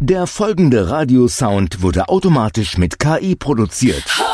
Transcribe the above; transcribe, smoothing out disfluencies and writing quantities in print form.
Der folgende Radiosound wurde automatisch mit KI produziert.